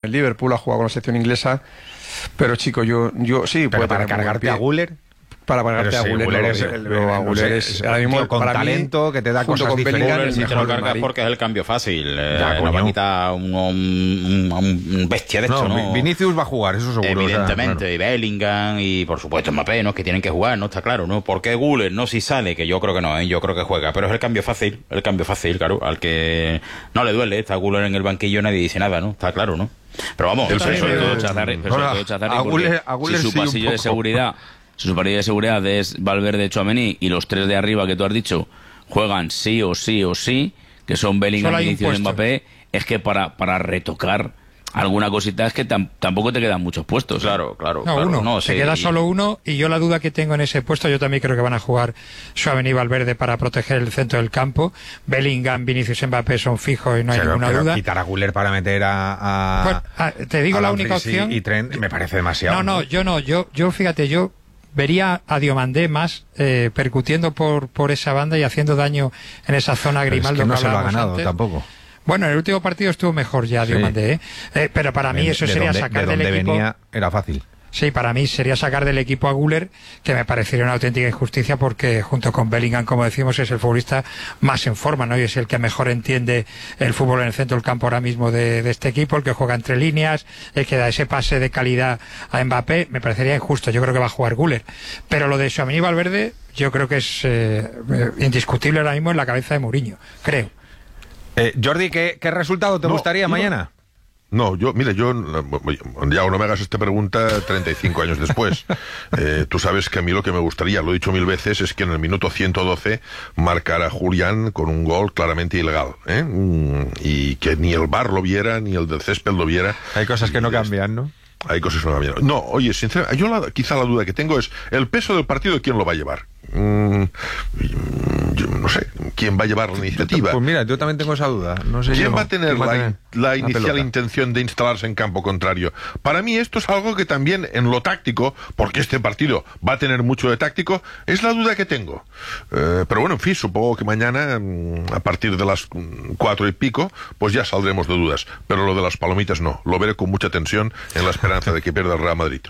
el Liverpool, ha jugado con la selección inglesa, pero chico, yo sí, pero para cargarte a Güler. Para pagarte a Güler es ahora mismo con para talento mí, que te da cosas diferentes. Si te lo cargas porque es el cambio fácil, no va a quitar un bestia de esto, ¿no? Vinicius va a jugar, eso seguro. Evidentemente, claro. Y Bellingham y por supuesto Mbappé, ¿no? Que tienen que jugar, ¿no? Está claro, ¿no? ¿Por qué Güler no si sale? Que yo creo que no, yo creo que juega, pero es el cambio fácil, claro, al que no le duele, está Güler en el banquillo, nadie dice nada, ¿no? Está claro, ¿no? Pero vamos, sobre todo Chazarri, si su pasillo de seguridad, si su pasillo de seguridad es Valverde, Tchouaméni y los tres de arriba que tú has dicho juegan sí o sí, que son Bellingham, Vinicius y Mbappé, es que para retocar alguna cosita es que tampoco te quedan muchos puestos. Claro. No, se queda solo uno, y yo la duda que tengo en ese puesto, yo también creo que van a jugar Tchouaméni y Valverde para proteger el centro del campo. Bellingham, Vinicius y Mbappé son fijos y no hay ninguna duda. Quitar a Güler para meter te digo la única opción. Y Trent me parece demasiado. Yo fíjate, yo vería a Diomandé más percutiendo por esa banda y haciendo daño en esa zona Grimaldo. Es que no se lo ha ganado tampoco. Bueno, en el último partido estuvo mejor ya Diomandé, pero para mí eso sería sacar del equipo. Venía era fácil. Sí, para mí sería sacar del equipo a Güler, que me parecería una auténtica injusticia porque junto con Bellingham, como decimos, es el futbolista más en forma, ¿no? Y es el que mejor entiende el fútbol en el centro del campo ahora mismo de este equipo, el que juega entre líneas, el que da ese pase de calidad a Mbappé. Me parecería injusto, yo creo que va a jugar Güler. Pero lo de Tchouaméni y Valverde, yo creo que es indiscutible ahora mismo en la cabeza de Mourinho, creo. Jordi, ¿qué resultado te gustaría mañana? No, ya no me hagas esta pregunta 35 años después. Tú sabes que a mí lo que me gustaría, lo he dicho 1000 veces, es que en el minuto 112 marcara Julián con un gol claramente ilegal, y que ni el VAR lo viera, ni el del césped lo viera. Hay cosas que no cambian, ¿no? Hay cosas que no cambian. No, oye, sinceramente, quizá la duda que tengo es el peso del partido, ¿quién lo va a llevar? Yo no sé quién va a llevar la iniciativa. Pues mira, yo también tengo esa duda. No sé ¿Quién va a tener la inicial intención de instalarse en campo contrario? Para mí esto es algo que también en lo táctico, porque este partido va a tener mucho de táctico, es la duda que tengo. Pero bueno, en fin, supongo que mañana a partir de las 4 y pico pues ya saldremos de dudas. Pero lo de las palomitas no, lo veré con mucha tensión en la esperanza de que pierda el Real Madrid.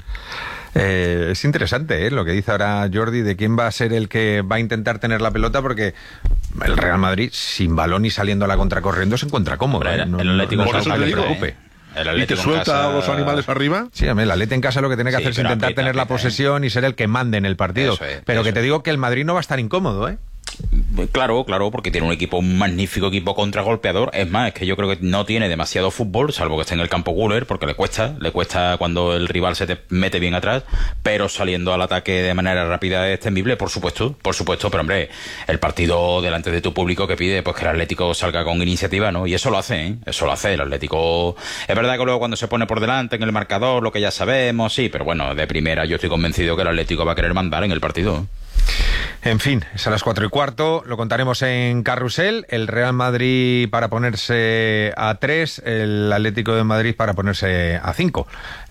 Es interesante lo que dice ahora Jordi de quién va a ser el que va a intentar tener la pelota, porque el Real Madrid sin balón y saliendo a la contracorriendo se encuentra cómodo. El Atlético por eso te digo, ¿y te suelta a los animales arriba? Sí, el Atlético en casa lo que tiene que hacer es intentar tener la posesión y ser el que mande en el partido. Pero que te digo que el Madrid no va a estar incómodo, Claro, porque tiene un magnífico equipo contragolpeador. Es más, es que yo creo que no tiene demasiado fútbol, salvo que esté en el campo Güler, porque le cuesta cuando el rival se te mete bien atrás, pero saliendo al ataque de manera rápida es temible, por supuesto, pero hombre, el partido delante de tu público que pide pues que el Atlético salga con iniciativa, ¿no? Y eso lo hace, el Atlético. Es verdad que luego cuando se pone por delante en el marcador, lo que ya sabemos, sí, pero bueno, de primera yo estoy convencido que el Atlético va a querer mandar en el partido. En fin, es a las 4:15, lo contaremos en Carrusel. El Real Madrid para ponerse a 3, el Atlético de Madrid para ponerse a 5.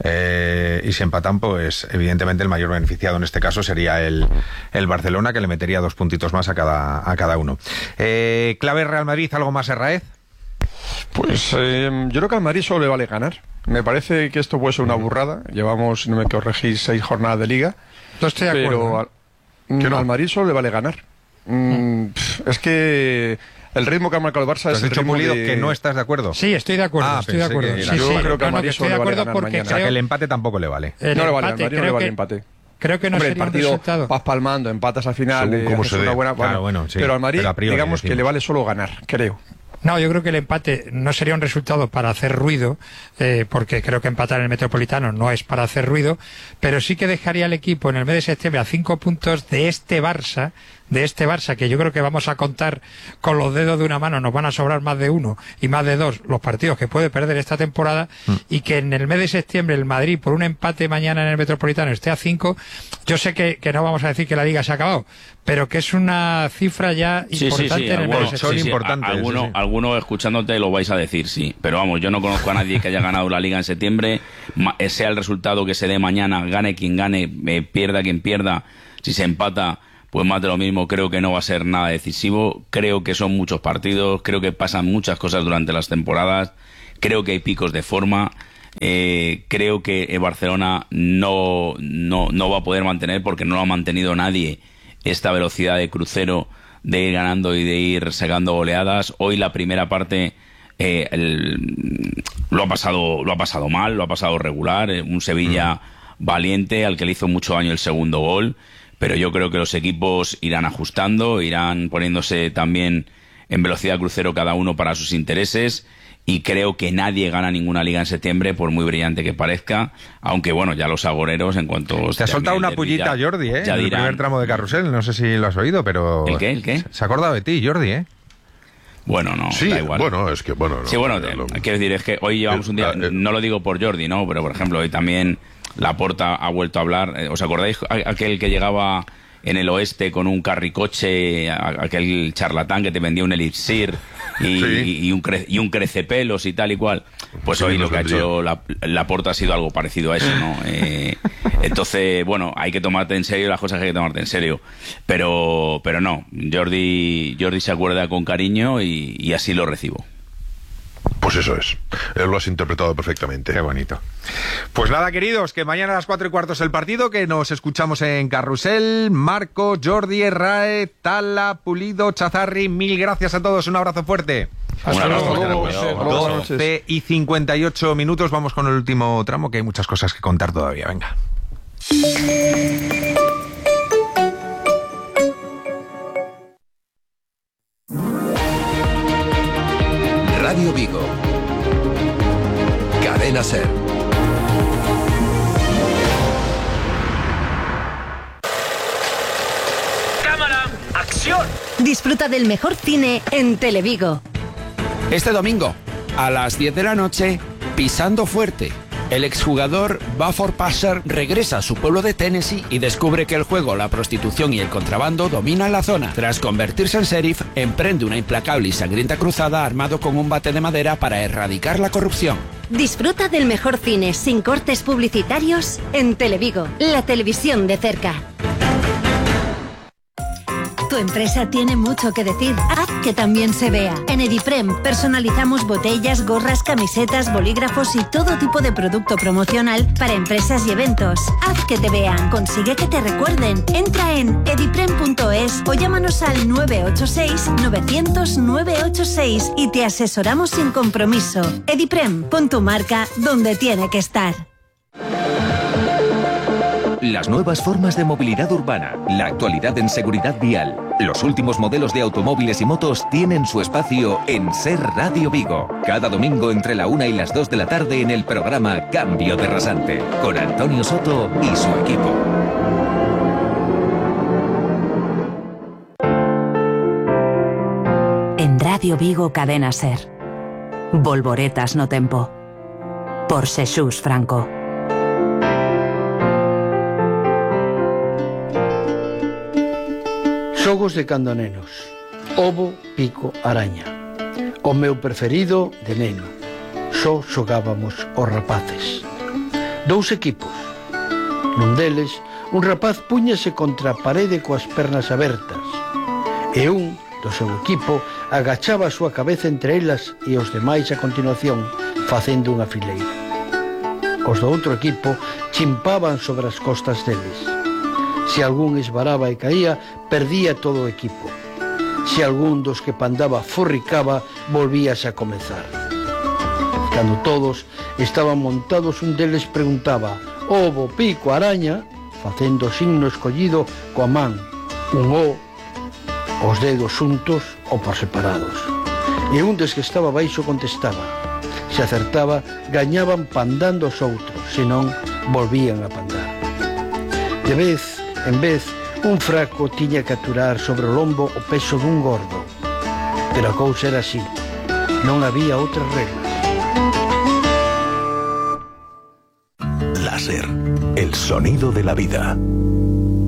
Y si empatan, pues evidentemente el mayor beneficiado en este caso sería el Barcelona, que le metería 2 puntitos más a cada uno. Clave Real Madrid, ¿algo más, Herráez? Pues yo creo que al Madrid solo le vale ganar. Me parece que esto puede ser una burrada. Llevamos, si no me corregís, 6 jornadas de liga. No estoy de acuerdo. Al Madrid solo le vale ganar. Es que el ritmo que ha marcado el Barça es el ritmo que no estás de acuerdo. Sí, estoy de acuerdo. Yo creo que al Madrid solo le vale ganar mañana. O sea, que el empate tampoco le vale. No le vale, al Madrid no le vale el empate. Creo que no sería el partido un resultado. vas palmando, empatas al final, es una buena, pero al Madrid digamos que le vale solo ganar, creo. No, yo creo que el empate no sería un resultado para hacer ruido, porque creo que empatar en el Metropolitano no es para hacer ruido, pero sí que dejaría al equipo en el mes de septiembre a 5 puntos de este Barça, que yo creo que vamos a contar con los dedos de una mano, nos van a sobrar más de 1 y más de 2 los partidos que puede perder esta temporada, y que en el mes de septiembre el Madrid por un empate mañana en el Metropolitano esté a 5. Yo sé que no vamos a decir que la Liga se ha acabado, pero que es una cifra ya importante en el mes de septiembre. Algunos escuchándote lo vais a decir, sí, pero vamos, yo no conozco a nadie que haya ganado la Liga en septiembre, sea el resultado que se dé mañana, gane quien gane, pierda quien pierda, si se empata pues más de lo mismo. Creo que no va a ser nada decisivo, creo que son muchos partidos, creo que pasan muchas cosas durante las temporadas, creo que hay picos de forma, creo que el Barcelona no va a poder mantener, porque no lo ha mantenido nadie, esta velocidad de crucero de ir ganando y de ir sacando goleadas. Hoy la primera parte lo ha pasado mal, lo ha pasado regular, un Sevilla valiente al que le hizo mucho daño el segundo gol, pero yo creo que los equipos irán ajustando, irán poniéndose también en velocidad crucero cada uno para sus intereses, y creo que nadie gana ninguna liga en septiembre, por muy brillante que parezca, aunque bueno, ya los agoreros, en cuanto... Te ha soltado una pullita, Jordi, en el primer tramo de Carrusel, no sé si lo has oído, pero... ¿El qué? Se ha acordado de ti, Jordi, Bueno, no, sí, da igual. Bueno, es que bueno. Sí, bueno, quiero decir, es que hoy llevamos un día, no lo digo por Jordi, ¿no? Pero por ejemplo, hoy también Laporta ha vuelto a hablar. ¿Os acordáis aquel que llegaba en el oeste con un carricoche, aquel charlatán que te vendía un elixir y un crecepelos y tal y cual? Pues hoy lo que ha hecho Laporta ha sido algo parecido a eso, ¿no? Entonces, bueno, hay que tomarte en serio las cosas que hay que tomarte en serio, pero no, Jordi se acuerda con cariño y así lo recibo. Pues eso es, lo has interpretado perfectamente. Qué bonito. Pues nada, queridos, que mañana a las 4:15 es el partido, que nos escuchamos en Carrusel. Marco, Jordi, Rae, Tala, Pulido, Chazarri, mil gracias a todos, un abrazo fuerte. Hasta luego. 12:58, vamos con el último tramo, que hay muchas cosas que contar todavía, venga. Radio Vigo. Cadena SER. ¡Cámara! ¡Acción! Disfruta del mejor cine en Televigo. Este domingo, a las 10 de la noche, Pisando Fuerte. El exjugador Buford Passer regresa a su pueblo de Tennessee y descubre que el juego, la prostitución y el contrabando dominan la zona. Tras convertirse en sheriff, emprende una implacable y sangrienta cruzada armado con un bate de madera para erradicar la corrupción. Disfruta del mejor cine sin cortes publicitarios en Televigo, la televisión de cerca. Tu empresa tiene mucho que decir. Haz que también se vea. En Ediprem personalizamos botellas, gorras, camisetas, bolígrafos y todo tipo de producto promocional para empresas y eventos. Haz que te vean. Consigue que te recuerden. Entra en ediprem.es o llámanos al 986-900-986 y te asesoramos sin compromiso. Ediprem, pon tu marca donde tiene que estar. Las nuevas formas de movilidad urbana, la actualidad en seguridad vial, los últimos modelos de automóviles y motos tienen su espacio en SER Radio Vigo. Cada domingo entre la 1 y las 2 de la tarde en el programa Cambio de Rasante, con Antonio Soto y su equipo. En Radio Vigo, Cadena SER. Volvoretas no tempo. Por Xesús Franco. Xogos de cando nenos. Ovo, pico, araña. O meu preferido de neno. Só xogábamos os rapaces. Dous equipos. Nun deles, un rapaz púñase contra a parede coas pernas abertas. E un, do seu equipo, agachaba a súa cabeza entre elas e os demais a continuación, facendo unha fileira. Os do outro equipo chimpaban sobre as costas deles. Se algún esvaraba e caía, perdía todo o equipo. Se algún dos que pandaba forricaba, volvíase a comezar. Cando todos estaban montados, un deles preguntaba: ovo, pico, araña, facendo o signo escollido coa man, un O, os dedos xuntos ou por separados. E un des que estaba baixo contestaba. Se acertaba, gañaban pandando os outros, senón volvían a pandar. De vez en vez, un fraco tiña que aturar sobre o lombo o peso dun gordo. Pero a cousa era así. Non había outras reglas. Láser, el sonido de la vida.